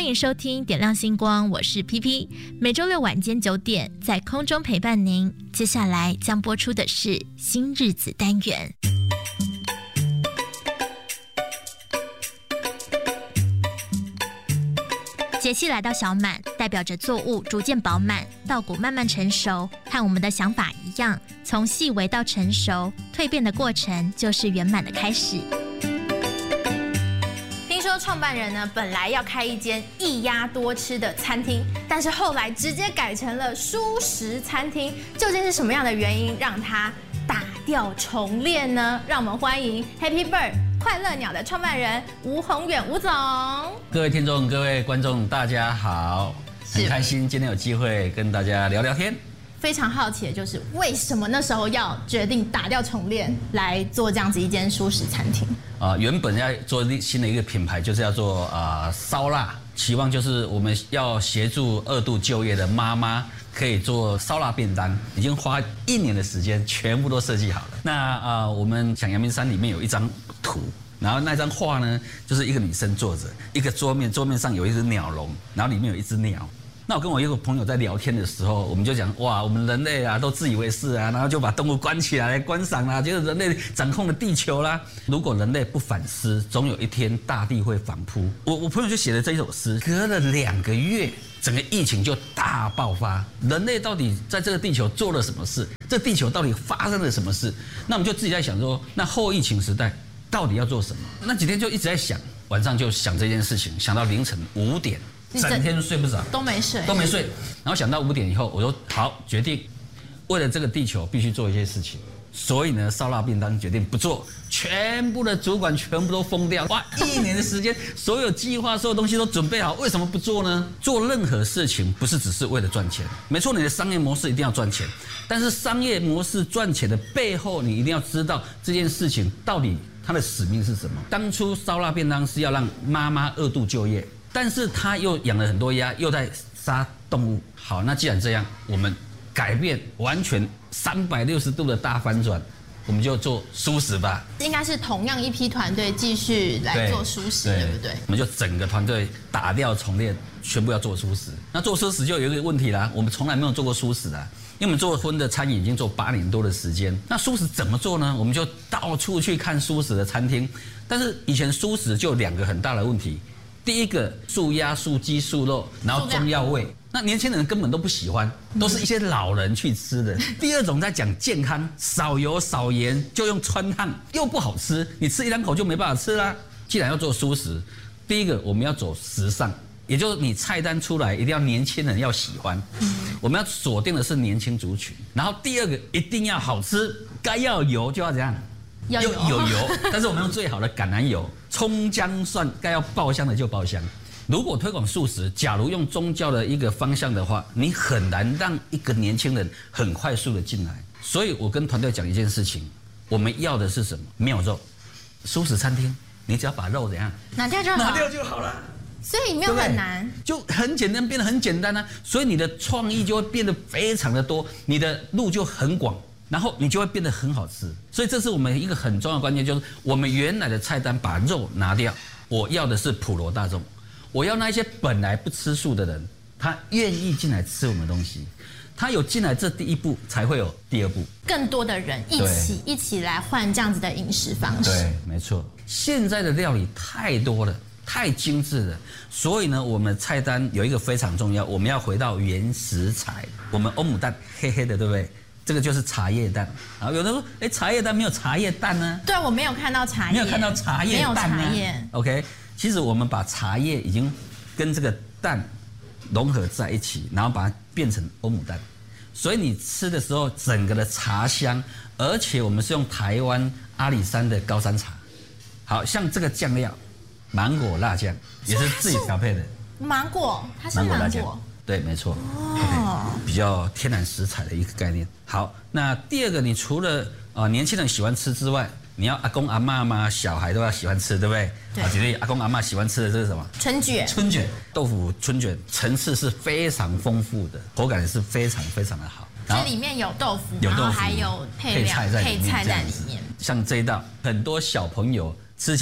欢迎收听点亮星光，我是 PP， 每周六晚间9点在空中陪伴您。接下来将播出的是新日子单元。节气来到小满，代表着作物逐渐饱满，稻谷慢慢成熟，和我们的想法一样，从细微到成熟，蜕变的过程就是圆满的开始。 听说创办人呢，本来要开一间一鸭多吃的餐厅，但是后来直接改成了蔬食餐厅。究竟是什么样的原因让他打掉重练呢？让我们欢迎 Happy Bird 快乐鸟的创办人吴宏远吴总。 各位听众、各位观众，大家好，很开心今天有机会跟大家聊聊天。 非常好奇的就是为什么那时候要决定打掉重练来做这样子一间蔬食餐厅？ 原本要做新的一个品牌，就是要做烧腊，期望就是我们要协助2度就业的妈妈可以做烧腊便当，已经花1年的时间，全部都设计好了。那我们想阳明山里面有一张图。然后那张画呢，就是一个女生坐着，一个桌面上有一只鸟笼，然后里面有一只鸟。那我跟我一个朋友在聊天的时候，我们就讲哇，我们人类啊都自以为是啊，然后就把动物关起来观赏啦，觉得人类掌控了地球啦。如果人类不反思，总有一天大地会反扑。我朋友就写了这一首诗，隔了2个月，整个疫情就大爆发。人类到底在这个地球做了什么事？这地球到底发生了什么事？那我们就自己在想说，那后疫情时代到底要做什么？那几天就一直在想，晚上就想这件事情，想到凌晨5点，整天睡不着， 都没睡。 然后想到5点以后，我说好，决定为了这个地球必须做一些事情。所以呢，烧腊便当决定不做，全部的主管全部都疯掉，花1年的时间，所有计划、所有东西都准备好，为什么不做呢？做任何事情不是只是为了赚钱，没错，你的商业模式一定要赚钱，但是商业模式赚钱的背后，你一定要知道这件事情到底它的使命是什么。当初烧腊便当是要让妈妈2度就业，但是他又养了很多鸭，又在杀动物。好，那既然这样，我们改变完全360度的大翻转，我们就做蔬食吧。 应该是同样一批团队继续来做蔬食，对不对？ 我们就整个团队打掉重练，全部要做蔬食。那做蔬食就有一个问题啦，我们从来没有做过蔬食啦。因为我们做荤的餐饮已经做8年多的时间，那蔬食怎么做呢？我们就到处去看蔬食的餐厅，但是以前蔬食就有2个很大的问题。第一个，素鸭、素鸡、素肉，然后中药味，那年轻人根本都不喜欢，都是一些老人去吃的。第二种在讲健康，少油少盐，就用汆烫，又不好吃，你吃1-2口就没办法吃啦。既然要做蔬食，第一个我们要走时尚，也就是你菜单出来一定要年轻人要喜欢，我们要锁定的是年轻族群。然后第二个一定要好吃，该要油就要怎样？有油，但是我们用最好的橄榄油，葱姜蒜该要爆香的就爆香。如果推广素食，假如用宗教的一个方向的话，你很难让一个年轻人很快速的进来。所以我跟团队讲一件事情，我们要的是什么？没有肉，素食餐厅，你只要把肉怎样拿掉就好了。所以没有很难， 就很简单，变得很简单啊。所以你的创意就会变得非常的多，你的路就很广。然后你就会变得很好吃，所以这是我们一个很重要的关键，就是我们原来的菜单把肉拿掉，我要的是普罗大众，我要那一些本来不吃素的人，他愿意进来吃我们的东西，他有进来这第1步，才会有第2步， 更多的人一起来换这样子的饮食方式。 对，没错。现在的料理太多了，太精致了，所以呢，我们菜单有一个非常重要，我们要回到原食材。我们欧姆蛋黑黑的，对不对？这个就是茶叶蛋。然后有人说，茶叶蛋没有茶叶蛋呢？ 对，我没有看到茶叶， 没有看到茶叶蛋呢。 没有茶叶。 OK， 其实我们把茶叶已经跟这个蛋融合在一起，然后把它变成欧姆蛋，所以你吃的时候整个的茶香，而且我们是用台湾阿里山的高山茶。好像这个酱料，芒果辣酱也是自己调配的。 芒果，它是芒果。 对，没错。比较天然食材的一个概念。好，那第2个，你除了年轻人喜欢吃之外，你要阿公阿嬷嘛，小孩都要喜欢吃，对不对？ 对。 举例，阿公阿嬷喜欢吃的这是什么？ 春卷。 豆腐春卷层次是非常丰富的，口感也是非常非常的好。 所以里面有豆腐，然后还有配菜在里面。像这一道，很多小朋友吃起来说：“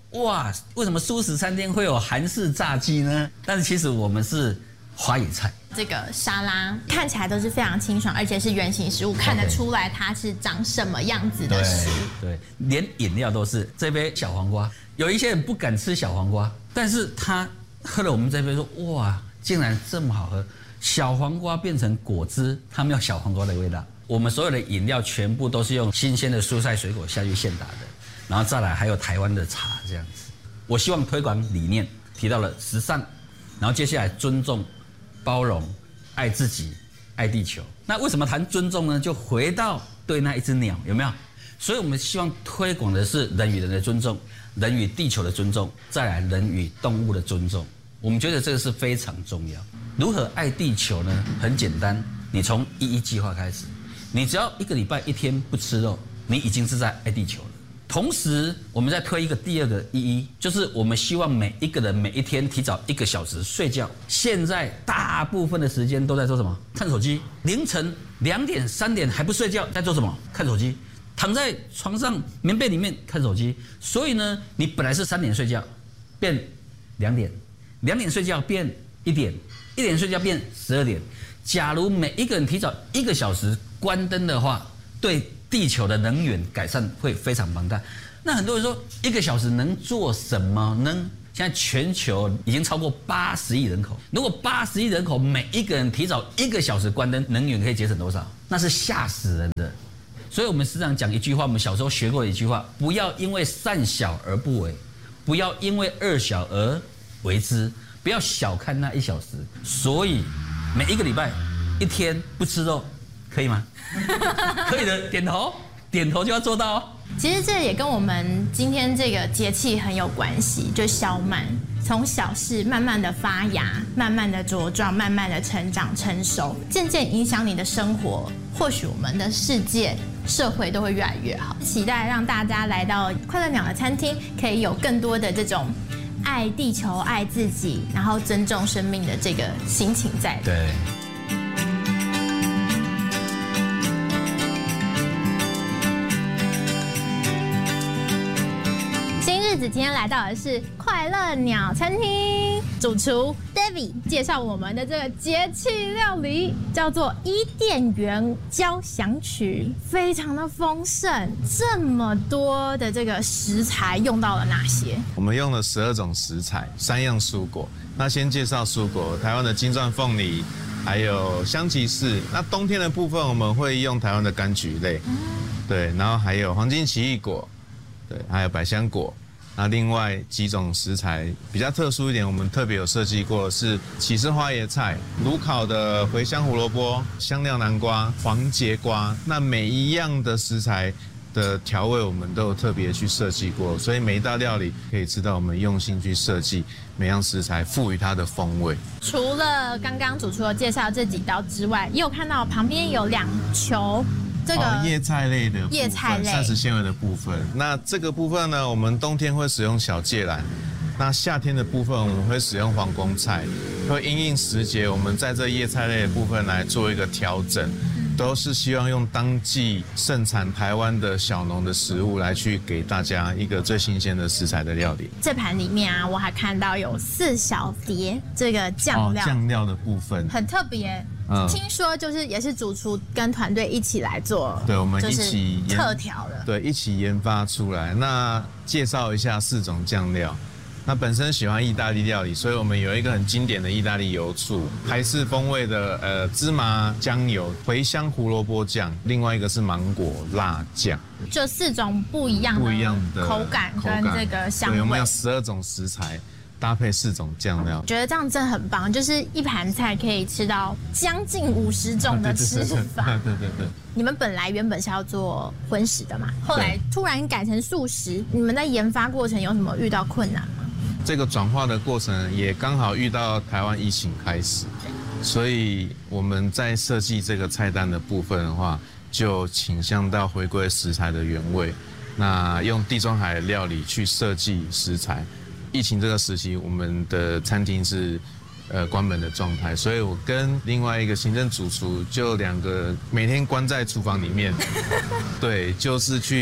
哇，为什么蔬食餐厅会有韩式炸鸡呢？但是其实我们是花野菜。 这个沙拉看起来都是非常清爽，而且是原型食物，看得出来它是长什么样子的食物。 对，连饮料都是这杯小黄瓜。有一些人不敢吃小黄瓜，但是他喝了我们这杯说，哇，竟然这么好喝！小黄瓜变成果汁，它没有小黄瓜的味道。我们所有的饮料全部都是用新鲜的蔬菜水果下去现打的，然后再来还有台湾的茶这样子。我希望推广理念提到了时尚，然后接下来尊重、包容、爱自己、爱地球。那为什么谈尊重呢？就回到对那一只鸟，有没有？所以我们希望推广的是人与人的尊重，人与地球的尊重，再来人与动物的尊重。我们觉得这个是非常重要。如何爱地球呢？很简单，你从11计划开始，你只要1个礼拜1天不吃肉，你已经是在爱地球了。同时，我们再推一个第二个11，就是我们希望每一个人每一天提早1个小时睡觉。现在大部分的时间都在做什么？看手机。凌晨2点3点还不睡觉，在做什么？看手机。躺在床上棉被里面看手机。所以呢，你本来是3点睡觉，变2点，2点睡觉变1点，1点睡觉变12点。假如每一个人提早1个小时关灯的话，对地球的能源改善会非常庞大。那很多人说1个小时能做什么呢？现在全球已经超过80亿人口，如果80亿人口每一个人提早1个小时关灯，能源可以节省多少？那是吓死人的。所以我们时常讲一句话，我们小时候学过的一句话：不要因为善小而不为，不要因为恶小而为之，不要小看那1小时。所以每一个礼拜1天不吃肉，可以吗？可以的，点头，点头就要做到哦。 其实这也跟我们今天这个节气很有关系，就小满，从小事慢慢的发芽，慢慢的茁壮，慢慢的成长成熟，渐渐影响你的生活，或许我们的世界、社会都会越来越好。期待让大家来到快乐鸟的餐厅，可以有更多的这种爱地球、爱自己，然后尊重生命的这个心情在。 对。 今天来到的是快乐鸟餐厅，主厨 David 介绍我们的这个节气料理，叫做伊甸园交响曲，非常的丰盛。这么多的这个食材用到了哪些？ 我们用了12种食材，3样蔬果。那先介绍蔬果，台湾的金钻凤梨，还有香吉士。那冬天的部分我们会用台湾的柑橘类，对，然后还有黄金奇异果，对，还有百香果。那另外几种食材比较特殊一点，我们特别有设计过的是起司花椰菜、炉烤的茴香胡萝卜、香料南瓜、黄节瓜。那每一样的食材的调味我们都有特别去设计过，所以每一道料理可以知道我们用心去设计每样食材，赋予它的风味。 除了刚刚主厨有介绍这几道之外，也有看到旁边有2球。这个叶菜类的部分， 叶菜类膳食纤维的部分。那这个部分呢，我们冬天会使用小芥兰，那夏天的部分我们会使用皇宫菜，会因应时节，我们在这叶菜类的部分来做一个调整，都是希望用当季盛产台湾的小农的食物来去给大家一个最新鲜的食材的料理。 这盘里面啊，我还看到有4小碟这个酱料， 酱料的部分很特别。听说就是也是主厨跟团队一起来做， 对，我们一起特调的， 对，一起研发出来。那介绍一下4种酱料。那本身喜欢意大利料理，所以我们有一个很经典的意大利油醋，台式风味的芝麻酱油、茴香胡萝卜酱，另外一个是芒果辣酱。 就4种不一样的口感跟这个香味。 对，我们有12种食材。搭配4种酱料， 觉得这样真的很棒，就是一盘菜可以吃到将近50种的吃法。 对。 你们原本是要做荤食的嘛，后来突然改成素食，你们在研发过程有什么遇到困难吗？ 这个转化的过程也刚好遇到台湾疫情开始，所以我们在设计这个菜单的部分的话，就倾向到回归食材的原味，那用地中海料理去设计食材。疫情这个时期，我们的餐厅是关门的状态，所以我跟另外一个行政主厨就2个每天关在厨房里面，对，就是去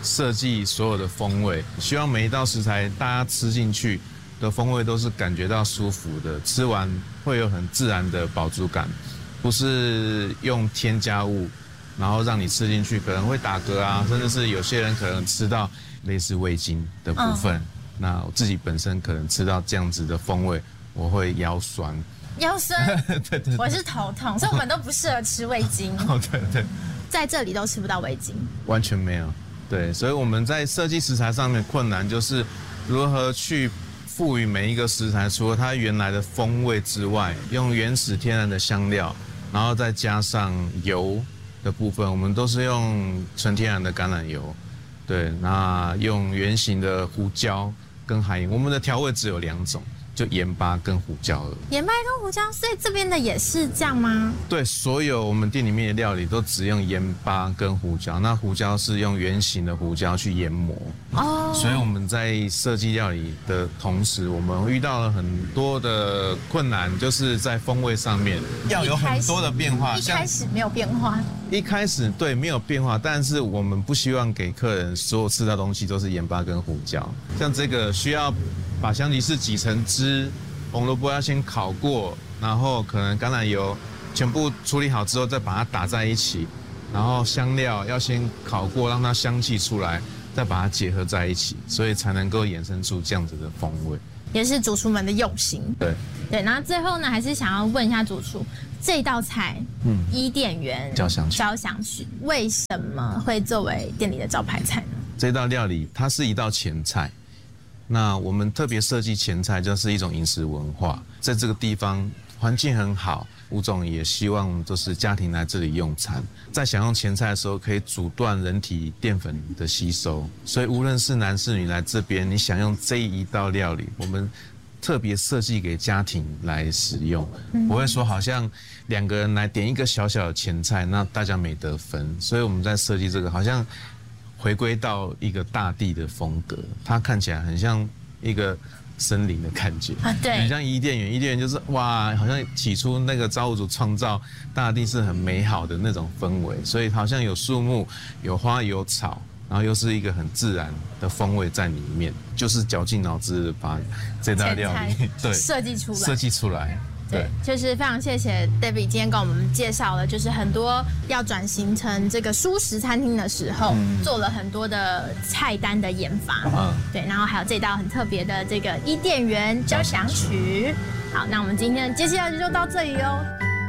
设计所有的风味，希望每一道食材大家吃进去的风味都是感觉到舒服的，吃完会有很自然的饱足感，不是用添加物，然后让你吃进去可能会打嗝啊，甚至是有些人可能吃到类似味精的部分。那我自己本身可能吃到这样子的风味，我会腰酸。 腰酸， 对， 我是头痛，所以我们都不适合吃味精。 对， 在这里都吃不到味精， 完全没有。对，所以我们在设计食材上面困难就是如何去赋予每一个食材，除了它原来的风味之外，用原始天然的香料，然后再加上油的部分，我们都是用纯天然的橄榄油。对，那用圆形的胡椒跟海盐，我们的调味只有2种，就盐巴跟胡椒了。 盐巴跟胡椒，所以这边的也是这样吗？ 对，所有我们店里面的料理都只用盐巴跟胡椒，那胡椒是用圆形的胡椒去研磨。哦，所以我们在设计料理的同时，我们遇到了很多的困难，就是在风味上面要有很多的变化。 一开始没有变化。 一开始对没有变化，但是我们不希望给客人所有吃到东西都是盐巴跟胡椒。像这个需要把香吉士挤成汁，红萝卜要先烤过，然后可能橄榄油全部处理好之后再把它打在一起，然后香料要先烤过，让它香气出来，再把它结合在一起，所以才能够衍生出这样子的风味。 也是主厨们的用心。对，然后最后呢，还是想要问一下主厨，这道菜，伊甸园交响曲，为什么会作为店里的招牌菜呢？ 这道料理它是一道前菜，那我们特别设计前菜，就是一种饮食文化，在这个地方环境很好，吴总也希望就是家庭来这里用餐，在享用前菜的时候可以阻断人体淀粉的吸收，所以无论是男是女来这边，你享用这一道料理，我们特别设计给家庭来使用，不会说好像2个人来点一个小小的前菜，那大家没得分，所以我们在设计这个好像回归到一个大地的风格，它看起来很像一个森林的感觉啊，对，很像伊甸园。伊甸园就是哇，好像起初那个造物主创造大地是很美好的那种氛围，所以好像有树木、有花、有草，然后又是一个很自然的风味在里面，就是绞尽脑汁把这道料理对设计出来。 对，就是非常谢谢 David 今天跟我们介绍了，就是很多要转型成这个蔬食餐厅的时候，做了很多的菜单的研发。对，然后还有这道很特别的这个伊甸园交响曲。好，那我们今天的接下来就到这里哦。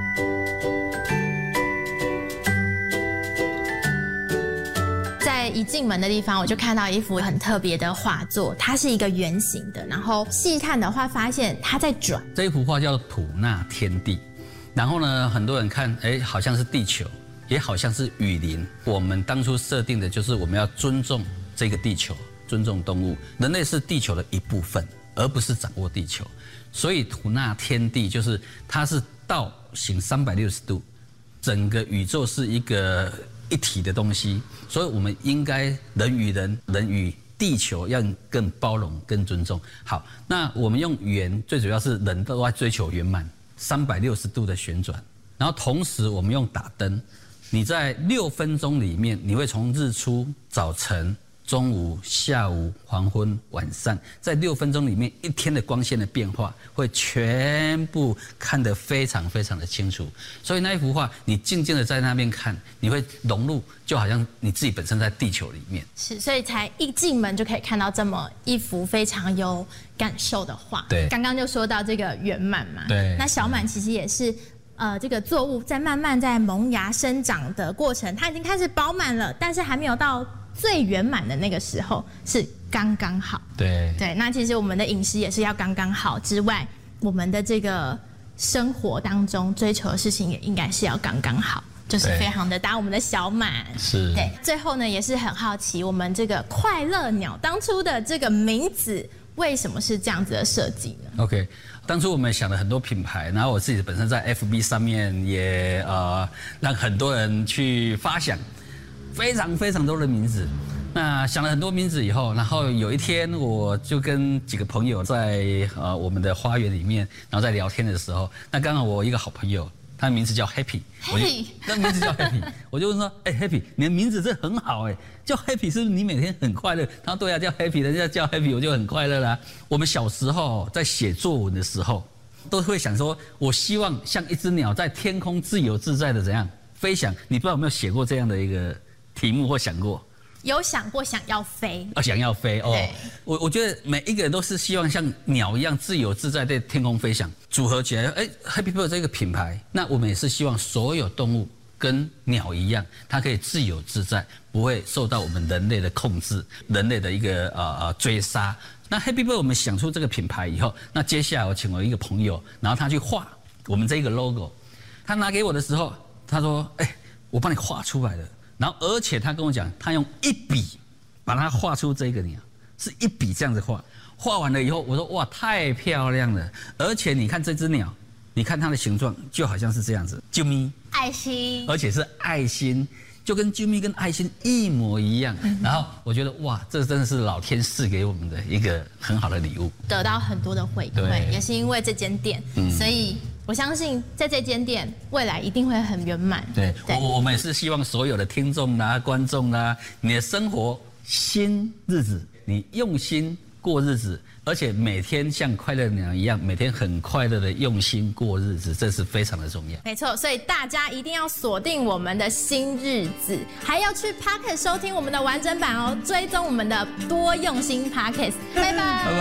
在一进门的地方，我就看到一幅很特别的画作，它是一个圆形的，然后细看的话，发现它在转。 这一幅画叫吐纳天地，然后呢，很多人看，好像是地球，也好像是雨林。我们当初设定的就是我们要尊重这个地球，尊重动物，人类是地球的一部分，而不是掌握地球。所以吐纳天地就是它是倒行360度，整个宇宙是一个一体的东西，所以我们应该人与人、人与地球要更包容、更尊重。好，那我们用圆，最主要是人都在追求圆满，360度的旋转，然后同时我们用打灯，你在6分钟里面，你会从日出、早晨、中午、下午、黄昏、晚上，在6分钟里面，一天的光线的变化会全部看得非常非常的清楚。所以那一幅画，你静静的在那边看，你会融入，就好像你自己本身在地球里面。 是，所以才一进门就可以看到这么一幅非常有感受的画。 对， 刚刚就说到这个圆满嘛。 对， 那小满其实也是。这个作物在慢慢在萌芽生长的过程，它已经开始饱满了，但是还没有到最圆满的那个时候，是刚刚好。 对， 那其实我们的饮食也是要刚刚好之外，我们的这个生活当中追求的事情也应该是要刚刚好，就是非常的搭我们的小满。 是， 对。最后呢，也是很好奇，我们这个快乐鸟当初的这个名字为什么是这样子的设计呢 ？OK。当初我们想了很多品牌，然后我自己本身在 FB 上面也让很多人去发想，非常非常多的名字。那想了很多名字以后，然后有一天我就跟几个朋友在我们的花园里面，然后在聊天的时候，那刚好我一个好朋友， 它的名字叫 Happy， 那名字叫 Happy， 我就问说，Happy， 你的名字这很好叫 Happy 是不是你每天很快乐？他说对啊，叫 Happy， 人家叫 Happy 我就很快乐啦。我们小时候在写作文的时候，都会想说，我希望像一只鸟在天空自由自在的怎样飞翔。你不知道有没有写过这样的一个题目或想过？ 有想过想要飞想要飞哦。我觉得每一个人都是希望像鸟一样自由自在在天空飞翔。组合起来，Happy Bird 这个品牌，那我们也是希望所有动物跟鸟一样，它可以自由自在，不会受到我们人类的控制，人类的一个追杀。那 Happy Bird 我们想出这个品牌以后，那接下来我请我一个朋友，然后他去画我们这个 logo， 他拿给我的时候，他说：“我帮你画出来了。”然后而且他跟我讲，他用一笔把它画出这个鸟，是一笔这样子画。画完了以后，我说：“哇，太漂亮了！而且你看这只鸟，你看它的形状就好像是这样子，啾咪， 爱心， 而且是爱心。”就跟啾咪跟爱心一模一样，然后我觉得哇，这真的是老天赐给我们的一个很好的礼物， 得到很多的回馈，也是因为这间店，所以我相信在这间店未来一定会很圆满。 对，我们也是希望所有的听众啦、观众啦，你的生活新日子，你用心过日子，而且每天像快乐鸟一样，每天很快乐的用心过日子，这是非常的重要。 没错，所以大家一定要锁定我们的新日子，还要去 Podcast 收听我们的完整版哦，追踪我们的多用心 Podcast。拜拜。